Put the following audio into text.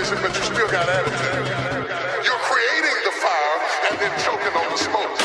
but you still got attitude. You're creating the fire and then choking on the smoke.